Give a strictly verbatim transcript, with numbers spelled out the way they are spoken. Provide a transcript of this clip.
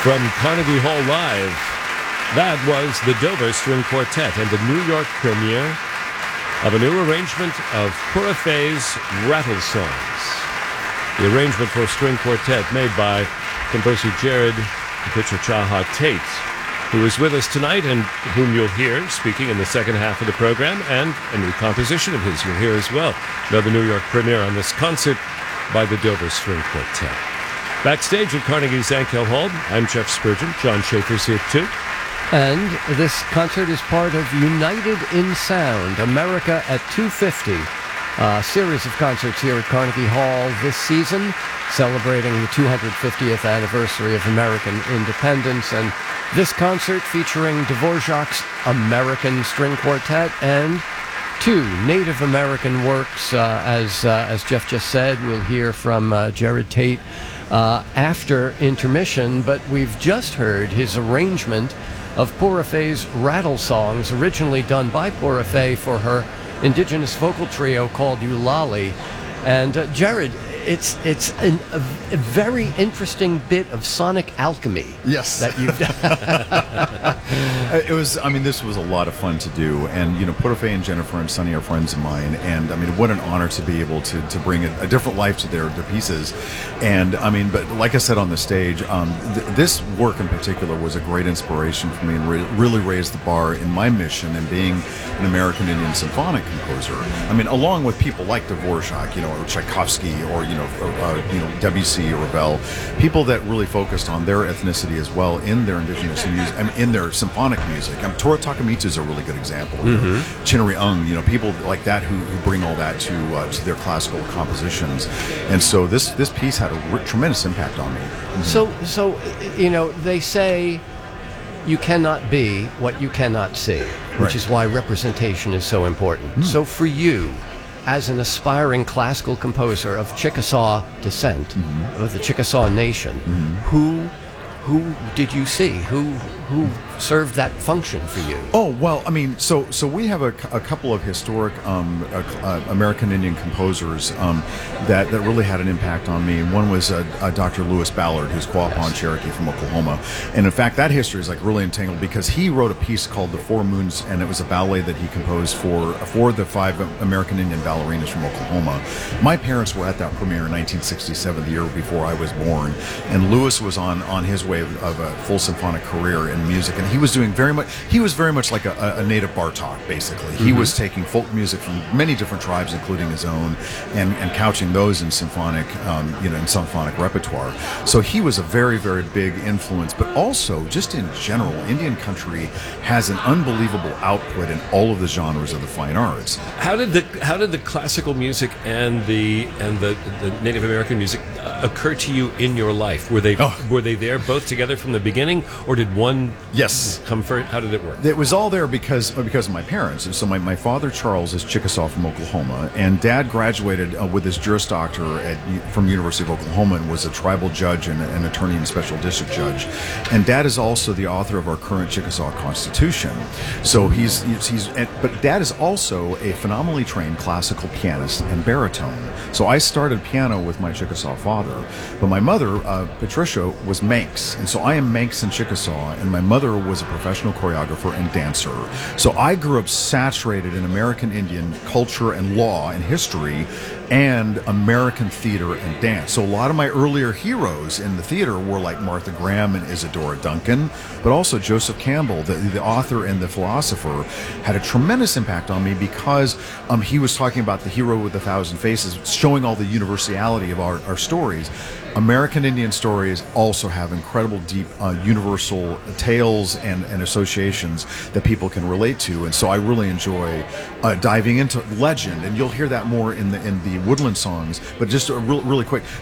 From Carnegie Hall Live, that was the Dover String Quartet and the New York premiere of a new arrangement of Pura Fei's Rattle Songs. The arrangement for string quartet made by composer Jared Pichachaha Tate, who is with us tonight and whom you'll hear speaking in the second half of the program, and a new composition of his you'll hear as well. Another New York premiere on this concert by the Dover String Quartet. Backstage at Carnegie's Zankel Hall, I'm Jeff Spurgeon. John Schaefer's here too. And this concert is part of United in Sound, America at two fifty, a series of concerts here at Carnegie Hall this season, celebrating the two hundred fiftieth anniversary of American independence. And this concert featuring Dvorak's American String Quartet and two Native American works, uh, as uh, as Jeff just said. We'll hear from uh, Jared Tate uh, after intermission, but we've just heard his arrangement of Pura Fei's Rattle Songs, originally done by Pura Fei for her indigenous vocal trio called Eulali. And uh, Jared, it's it's an, a, a very interesting bit of sonic alchemy. Yes, that you've done. It was. I mean, this was a lot of fun to do, and you know, Pura Fei and Jennifer and Sonny are friends of mine, and I mean, what an honor to be able to to bring a, a different life to their their pieces. And I mean, but like I said on the stage, um, th- this work in particular was a great inspiration for me, and re- really raised the bar in my mission in being an American Indian symphonic composer. I mean, along with people like Dvorak, you know, or Tchaikovsky, or you know, uh, you know, Debussy or Ravel, people that really focused on their ethnicity as well in their indigenous music, I mean, in their symphonic music. Um, Toru Takemitsu is a really good example. Mm-hmm. Chinnery Ung, you know, people like that who, who bring all that to uh, to their classical compositions. And so this this piece had a r- tremendous impact on me. Mm-hmm. So, so you know, they say you cannot be what you cannot see, which Right. is why representation is so important. Mm. So for you, as an aspiring classical composer of Chickasaw descent, mm-hmm. of the Chickasaw Nation, mm-hmm. who who did you see? Who who served that function for you? Oh, well, I mean, so so we have a, a couple of historic um, uh, uh, American Indian composers um, that, that really had an impact on me. One was uh, uh, Doctor Lewis Ballard, who's Quapaw Cherokee from Oklahoma. And in fact, that history is like really entangled because he wrote a piece called The Four Moons, and it was a ballet that he composed for, for the five American Indian ballerinas from Oklahoma. My parents were at that premiere in nineteen sixty-seven, the year before I was born. And Lewis was on, on his way of, of a full symphonic career in music, and he was doing very much he was very much like a, a native Bartok, basically. He mm-hmm. was taking folk music from many different tribes, including his own, and, and couching those in symphonic um, you know in symphonic repertoire. So he was a very, very big influence. But also, just in general, Indian country has an unbelievable output in all of the genres of the fine arts. How did the how did the classical music and the and the, the Native American music uh, occur to you in your life? Were they oh. were they there both together from the beginning, or did one yes come first? How did it work? It was all there because because of my parents. And so my, my father Charles is Chickasaw from Oklahoma, and Dad graduated uh, with his Juris Doctor at from University of Oklahoma and was a tribal judge and an attorney and special district judge. And Dad is also the author of our current Chickasaw Constitution. So he's he's, he's but Dad is also a phenomenally trained classical pianist and baritone. So I started piano with my Chickasaw father, but my mother uh, Patricia was Manx, and so I am Manx in Chickasaw, and my mother was a professional choreographer and dancer. So I grew up saturated in American Indian culture and law and history and American theater and dance. So a lot of my earlier heroes in the theater were like Martha Graham and Isadora Duncan, but also Joseph Campbell, the, the author and the philosopher, had a tremendous impact on me because um, he was talking about the hero with a thousand faces, showing all the universality of our, our stories. American Indian stories also have incredible deep uh, universal tales and, and associations that people can relate to, and so I really enjoy uh, diving into legend, and you'll hear that more in the in the Woodland songs. But just uh, re- really quick,